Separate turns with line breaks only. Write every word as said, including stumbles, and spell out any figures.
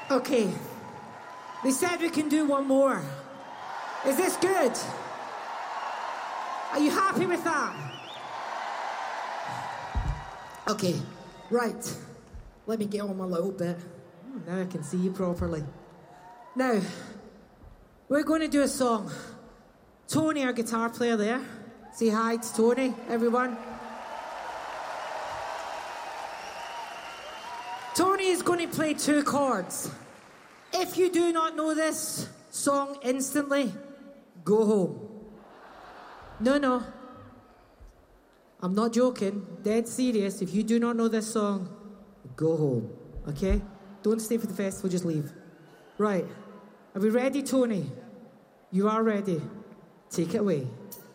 Okay. They said we can do one more. Is this good? Are you happy with that? Okay, right. Let me get on my little bit. Now I can see you properly. Now, we're going to do a song. Tony, our guitar player there. Say hi to Tony, everyone. Tony is going to play two chords. If you do not know this song instantly, go home. No, no. I'm not joking. Dead serious. If you do not know this song, go home. Okay? Don't stay for the festival, just leave. Right. Are we ready, Tony? You are ready. Take it away.